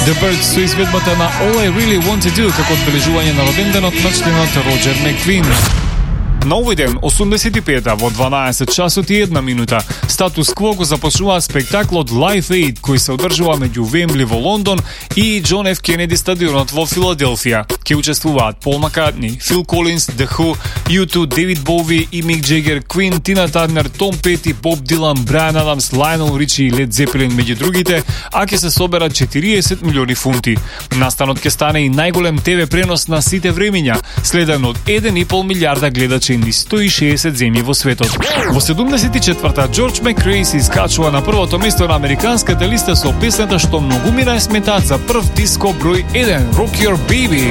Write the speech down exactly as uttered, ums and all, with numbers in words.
The Birds со изведбата на All I Really Want To Do како одбележување на роденденот на членот Роџер Маквин. На овој ден, осумдесет и пета, во дванаесет часот и една минута, Статус Кво го започнува спектаклот Live Aid, кој се одржува меѓу Вембли во Лондон и Џон Еф Кенеди стадионот во Филаделфија. Ке учествуваат Пол Маккартни, Фил Колинс, The Who, ю ту, Дейвид Боуи и Мик Джегер, Квин, Тина Тарнер, Том Пети, Боб Дилан, Брайан Адамс, Лайонел Ричи и Лед Зепелин меѓу другите, а ќе се соберат четириесет милиони фунти. Настанот ќе стане и најголем те ве пренос на сите времиња, следен од еден и пол милиарда гледачи низ сто и шеесет земји во светот. Во седумдесет и четврта Џорџ Макрей се искачува на првото место на американската листа со песната што многу ми најсметаат за прв диско број еден, Rock Your Baby.